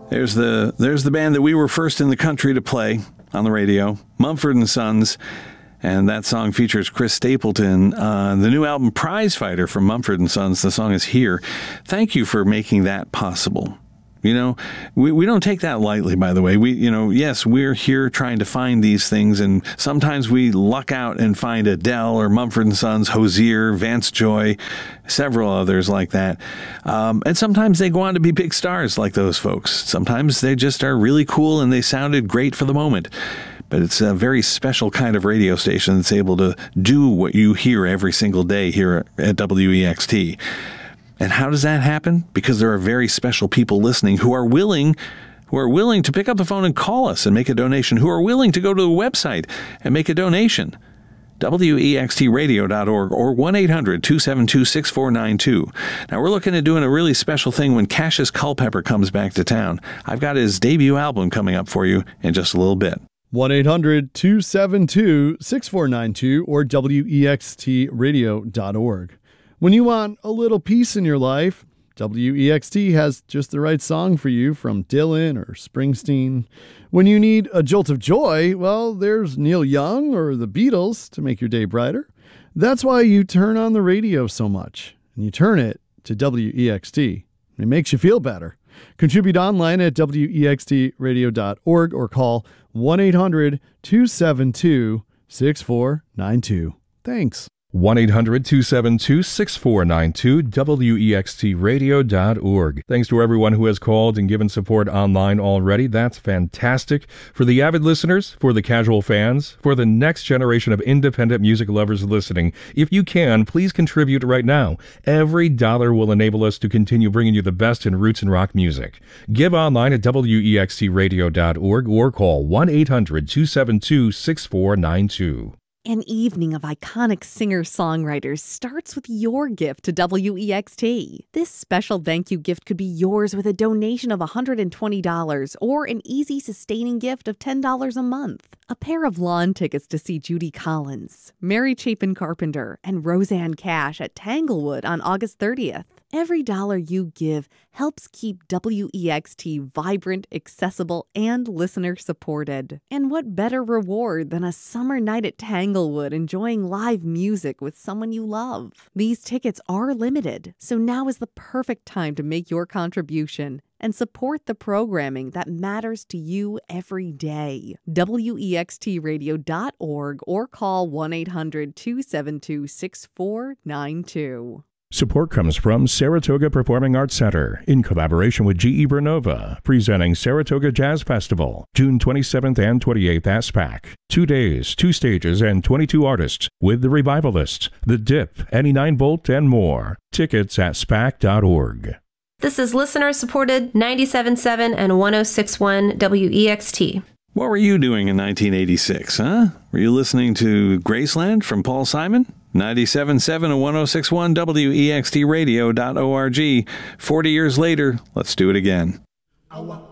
There's the band that we were first in the country to play on the radio, Mumford & Sons, and that song features Chris Stapleton. The new album Prize Fighter from Mumford & Sons, the song is Here. Thank you for making that possible. You know, we don't take that lightly, by the way. Yes, we're here trying to find these things, and sometimes we luck out and find Adele or Mumford & Sons, Hozier, Vance Joy, several others like that. And sometimes they go on to be big stars like those folks. Sometimes they just are really cool and they sounded great for the moment. But it's a very special kind of radio station that's able to do what you hear every single day here at WEXT. And how does that happen? Because there are very special people listening who are willing to pick up the phone and call us and make a donation, who are willing to go to the website and make a donation. WEXTradio.org or 1-800-272-6492. Now, we're looking at doing a really special thing when Cassius Culpepper comes back to town. I've got his debut album coming up for you in just a little bit. 1-800-272-6492 or WEXTradio.org. When you want a little peace in your life, WEXT has just the right song for you from Dylan or Springsteen. When you need a jolt of joy, well, there's Neil Young or the Beatles to make your day brighter. That's why you turn on the radio so much, and you turn it to WEXT. It makes you feel better. Contribute online at WEXTradio.org or call 1-800-272-6492. Thanks. 1-800-272-6492, WEXTradio.org. Thanks to everyone who has called and given support online already. That's fantastic. For the avid listeners, for the casual fans, for the next generation of independent music lovers listening, if you can, please contribute right now. Every dollar will enable us to continue bringing you the best in roots and rock music. Give online at WEXTradio.org or call 1-800-272-6492. An evening of iconic singer-songwriters starts with your gift to WEXT. This special thank you gift could be yours with a donation of $120 or an easy sustaining gift of $10 a month. A pair of lawn tickets to see Judy Collins, Mary Chapin Carpenter, and Roseanne Cash at Tanglewood on August 30th. Every dollar you give helps keep WEXT vibrant, accessible, and listener-supported. And what better reward than a summer night at Tanglewood enjoying live music with someone you love? These tickets are limited, so now is the perfect time to make your contribution and support the programming that matters to you every day. WEXTradio.org or call 1-800-272-6492. Support comes from Saratoga Performing Arts Center in collaboration with GE Vernova, presenting Saratoga Jazz Festival, June 27th and 28th at SPAC. 2 days, 2 stages, and 22 artists with the Revivalists, The Dip, Any 9 Volt, and more. Tickets at SPAC.org. This is listener-supported 97.7 and 106.1 WEXT. What were you doing in 1986, huh? Were you listening to Graceland from Paul Simon? 97.7 and 106.1 WEXTradio.org. 40 years later, let's do it again.